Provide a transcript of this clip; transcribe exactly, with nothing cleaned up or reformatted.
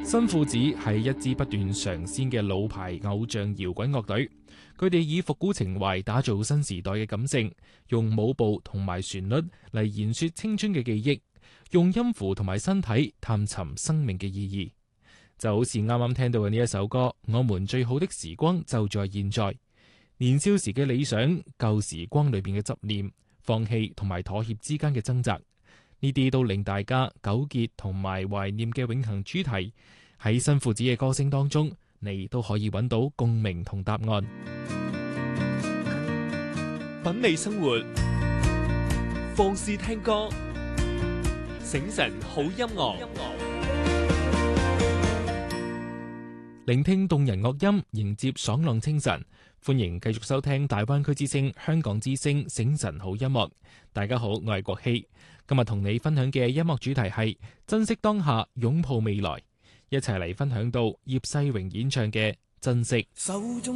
新褲子係一支不斷嘗鮮嘅老牌偶像搖滾樂隊，佢哋以復古情懷打造新時代嘅感性，用舞步同埋旋律嚟言說青春嘅記憶，用音符同埋身體探尋生命嘅意義。就好似啱啱聽到嘅呢一首歌，我們最好的時光就在現在。年少時嘅理想，舊時光裏邊嘅執念，放棄同埋妥協之間嘅掙扎，呢啲都令大家糾結同埋懷念嘅永恆主題，喺新褲子嘅歌聲當中，你都可以揾到共鳴同答案。 品味生活，放肆聽歌，醒神好音樂， 聆聽動人樂音，迎接爽朗清晨。歡迎繼續收聽大灣區之聲、香港之聲醒神好音樂。大家好，我係國希，今日同你分享嘅音樂主題係珍惜當下，擁抱未來。一齊嚟分享到葉世榮演唱嘅珍惜。 手中